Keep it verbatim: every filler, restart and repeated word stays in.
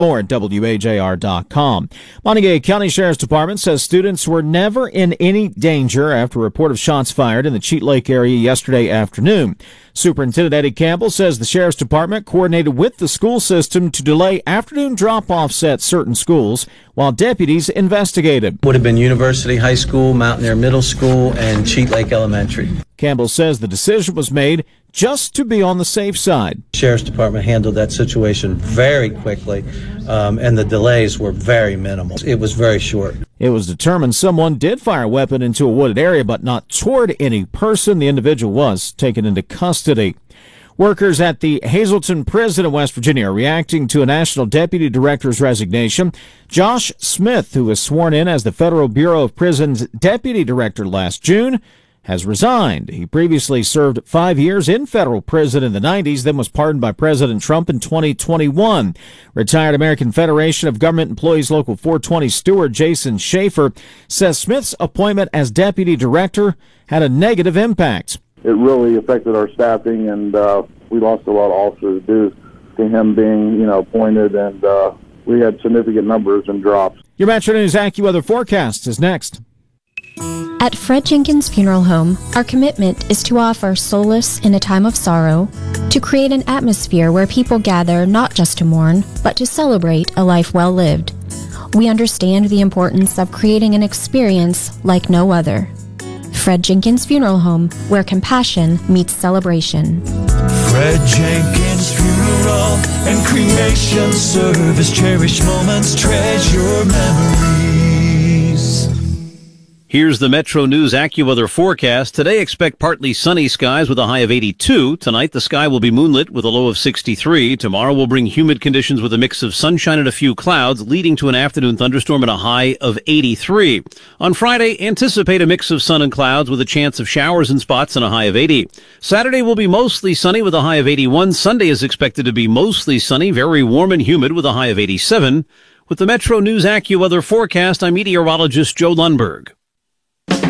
or at W A J R dot com. Montague County Sheriff's Department says students were never in any danger after a report of shots fired in the Cheat Lake area yesterday afternoon. Superintendent Eddie Campbell says the Sheriff's Department coordinated with the school system to delay afternoon drop-offs at certain schools while deputies investigated. Would have been University High School, Mountaineer Middle School, and Cheat Lake Elementary. Campbell says the decision was made just to be on the safe side. Sheriff's Department handled that situation very quickly, um, and the delays were very minimal. It was very short. It was determined someone did fire a weapon into a wooded area, but not toward any person. The individual was taken into custody. Workers at the Hazleton Prison in West Virginia are reacting to a national deputy director's resignation. Josh Smith, who was sworn in as the Federal Bureau of Prisons deputy director last June, has resigned. He previously served five years in federal prison in the nineties, then was pardoned by President Trump in twenty twenty-one. Retired American Federation of Government Employees Local four twenty steward Jason Schaefer says Smith's appointment as deputy director had a negative impact. It really affected our staffing, and uh, we lost a lot of officers due to him being, you know, appointed, and uh, we had significant numbers and drops. Your Metro News AccuWeather forecast is next. At Fred Jenkins Funeral Home, our commitment is to offer solace in a time of sorrow, to create an atmosphere where people gather not just to mourn, but to celebrate a life well lived. We understand the importance of creating an experience like no other. Fred Jenkins Funeral Home, where compassion meets celebration. Fred Jenkins Funeral and Cremation Service. Cherish moments, treasure memories. Here's the Metro News AccuWeather forecast. Today, expect partly sunny skies with a high of eighty-two. Tonight, the sky will be moonlit with a low of sixty-three. Tomorrow will bring humid conditions with a mix of sunshine and a few clouds, leading to an afternoon thunderstorm and a high of eighty-three. On Friday, anticipate a mix of sun and clouds with a chance of showers in spots and a high of eighty. Saturday will be mostly sunny with a high of eighty-one. Sunday is expected to be mostly sunny, very warm and humid with a high of eighty-seven. With the Metro News AccuWeather forecast, I'm meteorologist Joe Lundberg.